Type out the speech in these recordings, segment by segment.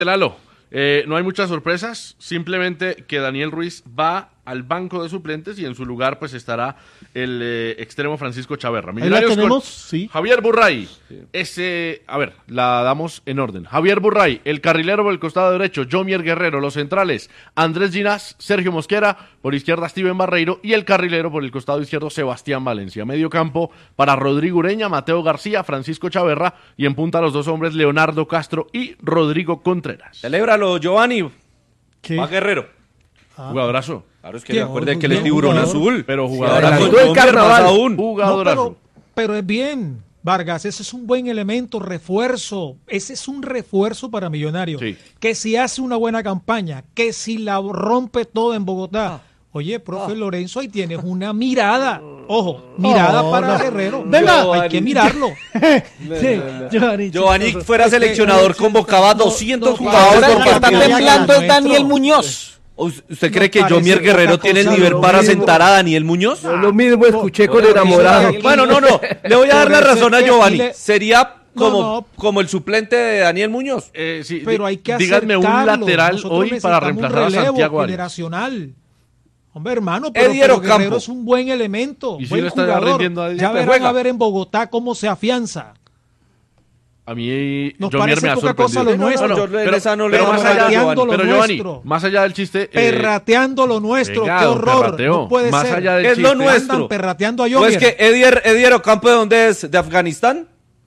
Lalo, no hay muchas sorpresas, simplemente que Daniel Ruiz va al banco de suplentes y en su lugar pues estará el extremo Francisco Chaverra. Millonarios ahí la tenemos, sí. Javier Burray, la damos en orden. Javier Burray, el carrilero por el costado derecho, Jomier Guerrero, los centrales, Andrés Ginás, Sergio Mosquera, por izquierda Steven Barreiro y el carrilero por el costado izquierdo Sebastián Valencia. Medio campo para Rodrigo Ureña, Mateo García, Francisco Chaverra y en punta los dos hombres Leonardo Castro y Rodrigo Contreras. Celébralo, Giovanni. ¿Qué? Va Guerrero. Jugadorazo. Claro, es que recuerde que él es tiburón azul. Pero jugadorazo. Jugadorazo. Pero es bien, Vargas, ese es un buen elemento, refuerzo. Ese es un refuerzo para Millonarios. Sí. Que si hace una buena campaña, que si la rompe todo en Bogotá. Oye, profe Lorenzo, ahí tienes una mirada. Ojo, mirada para Guerrero. Venga, hay que mirarlo. Giovanni fuera seleccionador, convocaba 200 jugadores. Ahora el que está temblando es Daniel Muñoz. ¿Usted cree que Jomier Guerrero tiene el nivel para sentar a Daniel Muñoz? Yo lo mismo escuché con enamorado. Bueno, no. Le voy a dar la razón a Giovanni. Sería como el suplente de Daniel Muñoz. Sí, pero hay que díganme un lateral hoy para reemplazar a Santiago Arias. Generacional. Hombre, hermano, pero Guerrero es un buen elemento, ¿Y si buen lo está jugador. rindiendo a Ya verán a ver en Bogotá cómo se afianza. A mí Nos Jomier me ha parece poca cosa lo sorprendido. nuestro. Pero Giovanni, más allá del chiste... perrateando lo nuestro, venga, qué horror. perrateo. No puede Más ser. allá del Es chiste. lo nuestro. Andan perrateando a Jomier. Pues que Edier Ocampo, ¿de dónde es? ¿De Afganistán?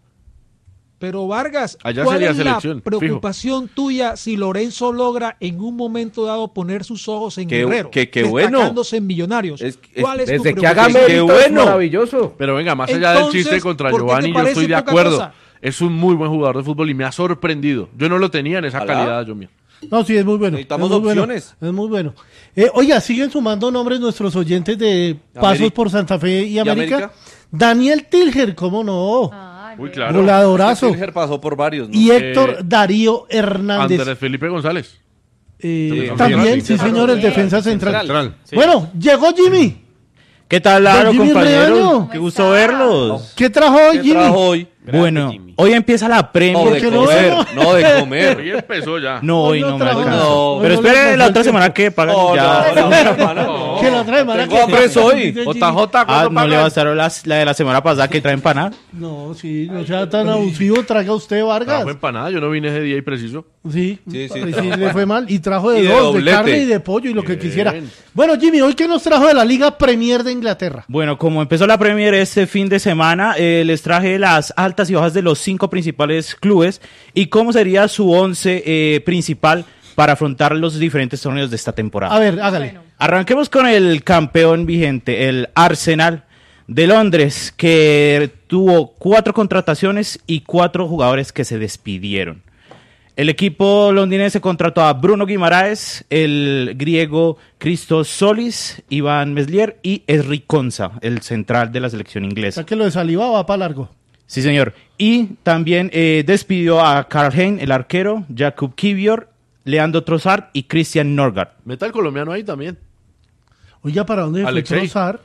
Pero Vargas, allá ¿cuál sería es selección, la preocupación tuya si Lorenzo logra en un momento dado poner sus ojos en Guerrero, destacándose en Millonarios? ¿Cuál es tu Desde que preocupación? haga mérito es maravilloso. Pero venga, más allá del chiste contra ¿por qué te Giovanni, yo parece estoy de poca acuerdo. cosa? Es un muy buen jugador de fútbol y me ha sorprendido. Yo no lo tenía en esa calidad, Jomier. No, sí, es muy bueno. Necesitamos es muy opciones. Bueno, es muy bueno. Oiga, siguen sumando nombres nuestros oyentes de Pasos por Santa Fe y América. Daniel Tilger, ¿cómo no? Muy claro. Voladorazo. Tilger pasó por varios, ¿no? Y Héctor Darío Hernández. Andrés Felipe González. También, sí, señor, el defensa central. Sí. Bueno, llegó Jimmy. ¿Qué tal, Laro, Jimmy compañeros? Reaño. Qué gusto verlos. ¿Qué trajo hoy, Jimmy? Bueno, hoy empieza la Premier. No, de comer. Hoy empezó ya. No, hoy no me trajo alcanza. nada. Pero espere la otra semana que pagan ya. Que la otra semana Tengo hambre hoy. JJ, No le bastaron la de la semana pasada que traen paná. No, sí, no sea tan abusivo, traiga usted, Vargas. Trajo empanada, yo no vine ese día y preciso. Sí, Sí, le fue mal. Y trajo de Y de dos, de doblete. carne y de pollo y lo que Bien. quisiera. Bueno, Jimmy, ¿hoy qué nos trajo de la Liga Premier de Inglaterra? Bueno, como empezó la Premier este fin de semana, les traje las altas y bajas de los 5 principales clubes y cómo sería su 11 principal para afrontar los diferentes torneos de esta temporada. A ver, hágale. Arranquemos con el campeón vigente, el Arsenal de Londres, que tuvo 4 contrataciones y 4 jugadores que se despidieron. El equipo londinense contrató a Bruno Guimaraes, el griego Christos Solis, Iván Meslier y Esri Konsa, el central de la selección O inglesa. sea que lo de Saliba va para largo. Sí, señor. Y también despidió a Karl Hein, el arquero, Jakub Kivior, Leandro Trossard y Christian Norgard. Meta el colombiano ahí también. Oiga, ¿para dónde fue Alexei. Trossard?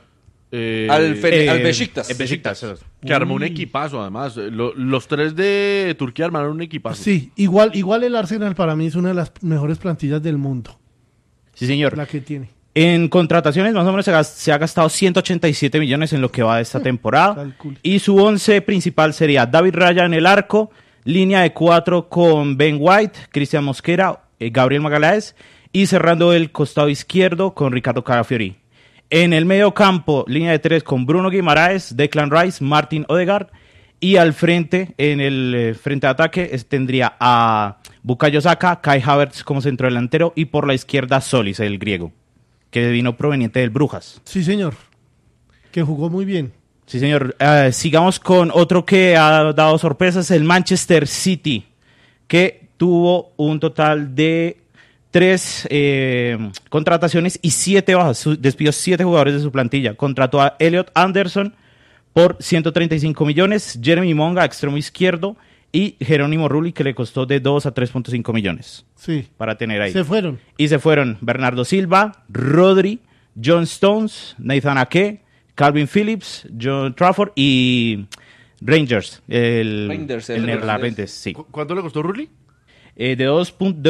Al Besiktas. En Besiktas. Que armó un equipazo, además. Los 3 de Turquía armaron un equipazo. Sí, igual el Arsenal para mí es una de las mejores plantillas del mundo. Sí, señor. La que tiene. En contrataciones más o menos se ha gastado 187 millones en lo que va de esta temporada. Calcule. Y su 11 principal sería David Raya en el arco, línea de 4 con Ben White, Cristian Mosquera, Gabriel Magaláes y cerrando el costado izquierdo con Ricardo Carafiori. En el medio campo, línea de 3 con Bruno Guimaraes, Declan Rice, Martin Odegaard y al frente, en el frente de ataque, tendría a Bukayo Saka, Kai Havertz como centrodelantero y por la izquierda Solis, el griego, que vino proveniente del Brujas. Sí, señor. Que jugó muy bien. Sí, señor. Sigamos con otro que ha dado sorpresas, el Manchester City, que tuvo un total de 3 contrataciones y 7 bajas. Despidió 7 jugadores de su plantilla. Contrató a Elliot Anderson por 135 millones, Jeremy Monga, extremo izquierdo, y Jerónimo Rulli, que le costó de 2 a 3.5 millones. Sí. Para tener ahí. Se fueron. Y se fueron Bernardo Silva, Rodri, John Stones, Nathan Ake, Calvin Phillips, John Trafford y Rangers, el neerlandés, sí. ¿Cuánto le costó Rulli? de 2